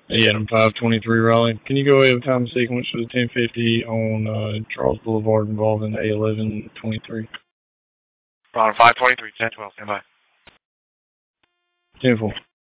Yeah, I'm 523 Raleigh. Can you go ahead with time sequence for the 1050 on Charles Boulevard involving the A1123? On 523, 1012, stand by. 10-4.